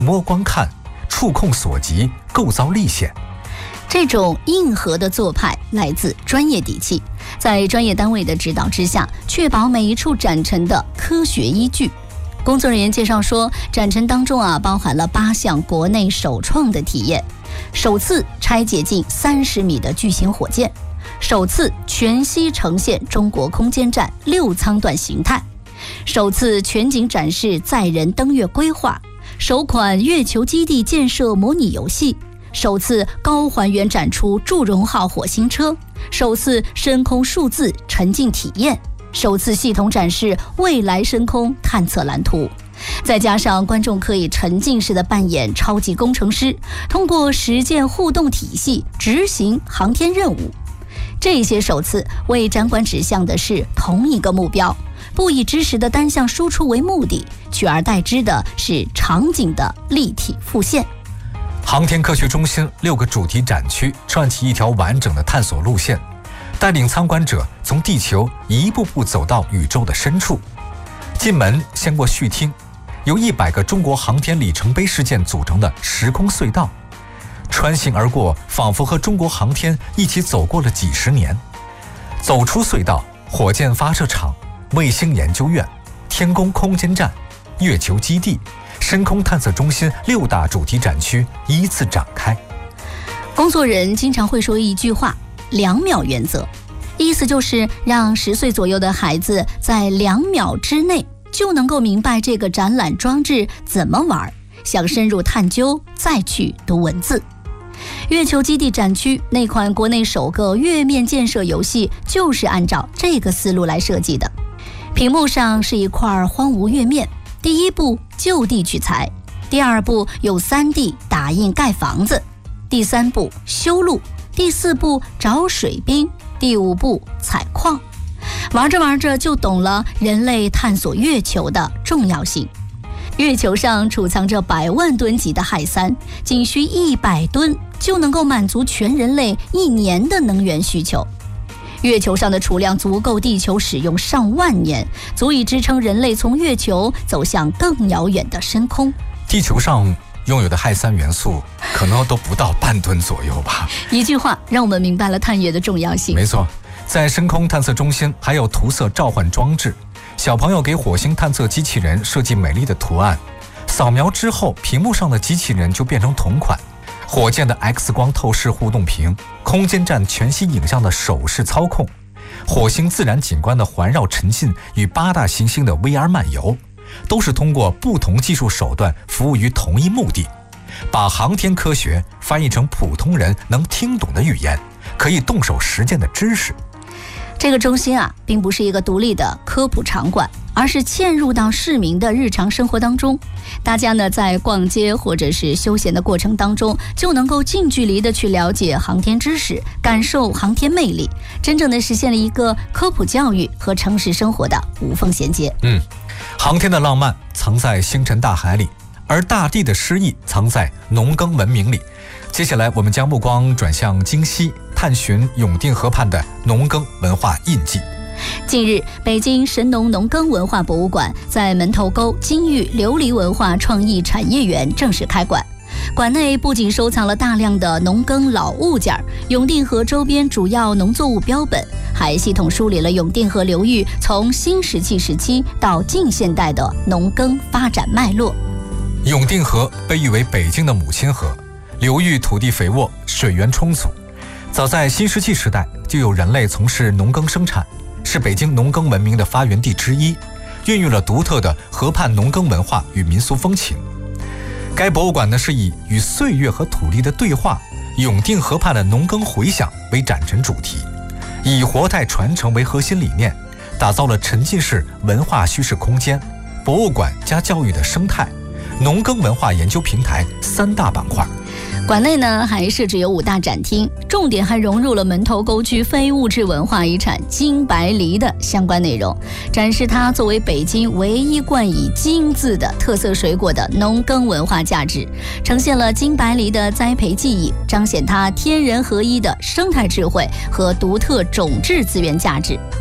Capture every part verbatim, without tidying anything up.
摸光看，触控所及，构造立显。 这种硬核的做派来自专业底气，在专业单位的指导之下，确保每一处展陈的科学依据。工作人员介绍说，展陈当中啊，包含了八项国内首创的体验：首次拆解近三十米的巨型火箭，首次全息呈现中国空间站六舱段形态，首次全景展示载人登月规划，首款月球基地建设模拟游戏，首次高还原展出祝融号火星车，首次深空数字沉浸体验，首次系统展示未来深空探测蓝图。再加上观众可以沉浸式的扮演超级工程师，通过实践互动体系执行航天任务。这些首次为展馆指向的是同一个目标，不以知识的单向输出为目的，取而代之的是场景的立体复现。 航天科学中心六个主题展区串起一条完整的探索路线，带领参观者从地球一步步走到宇宙的深处。进门先过序厅，由一百个中国航天里程碑事件组成的时空隧道，穿行而过，仿佛和中国航天一起走过了几十年。走出隧道，火箭发射场、卫星研究院、天宫空间站、月球基地、深空探测中心六大主题展区依次展开。 工作人经常会说一句话：两秒原则，意思就是让十岁左右的孩子在两秒之内就能够明白这个展览装置怎么玩，想深入探究再去读文字。月球基地展区那款国内首个月面建设游戏就是按照这个思路来设计的。屏幕上是一块荒芜月面，第一步就地取材，第二步用 三 D 打印盖房子，第三步修路，第四步找水冰，第五步采矿。玩着玩着就懂了人类探索月球的重要性。月球上储藏着百万吨级的氦三，仅需一百吨就能够满足全人类一年的能源需求。月球上的储量足够地球使用上万年，足以支撑人类从月球走向更遥远的深空。 地球上拥有的氦三元素可能都不到半吨左右吧。 一句话让我们明白了探月的重要性。 没错，在深空探测中心还有涂色召唤装置，小朋友给火星探测机器人设计美丽的图案，扫描之后屏幕上的机器人就变成同款。火箭的 X 光透视互动屏，空间站全息影像的手势操控，火星自然景观的环绕沉浸与八大行星的 V R 漫游，都是通过不同技术手段服务于同一目的，把航天科学翻译成普通人能听懂的语言，可以动手实践的知识。 这个中心啊，并不是一个独立的科普场馆，而是嵌入到市民的日常生活当中。大家呢，在逛街或者是休闲的过程当中，就能够近距离的去了解航天知识，感受航天魅力，真正的实现了一个科普教育和城市生活的无缝衔接。 嗯，航天的浪漫藏在星辰大海里，而大地的诗意藏在农耕文明里。接下来我们将目光转向京西，探寻永定河畔的农耕文化印记。 近日，北京神农农耕文化博物馆在门头沟金玉琉璃文化创意产业园正式开馆。馆内不仅收藏了大量的农耕老物件、永定河周边主要农作物标本，还系统梳理了永定河流域从新石器时期到近现代的农耕发展脉络。 永定河被誉为北京的母亲河，流域土地肥沃，水源充足。早在新石器时代，就有人类从事农耕生产，是北京农耕文明的发源地之一，孕育了独特的河畔农耕文化与民俗风情。该博物馆呢，是以与岁月和土地的对话、永定河畔的农耕回响为展陈主题，以活态传承为核心理念，打造了沉浸式文化叙事空间、博物馆加教育的生态、农耕文化研究平台三大板块。 馆内呢还设置有五大展厅，重点还融入了门头沟区非物质文化遗产金白梨的相关内容，展示它作为北京唯一冠以金字的特色水果的农耕文化价值，呈现了金白梨的栽培技艺，彰显它天人合一的生态智慧和独特种质资源价值。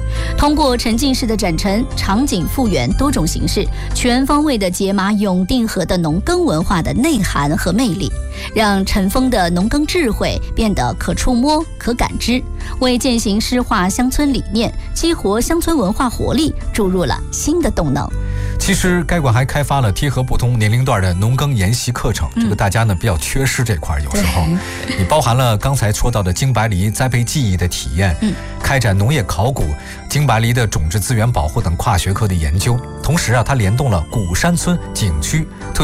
通过沉浸式的展陈、场景复原多种形式，全方位的解码永定河的农耕文化的内涵和魅力，让尘封的农耕智慧变得可触摸、可感知，为践行诗化乡村理念、激活乡村文化活力注入了新的动能。 其实该馆还开发了贴合不同年龄段的农耕研习课程，这个大家呢比较缺失这块，有时候你包含了刚才说到的京白梨栽培技艺的体验，嗯，开展农业考古、京白梨的种质资源保护等跨学科的研究，同时啊，它联动了古山村景区。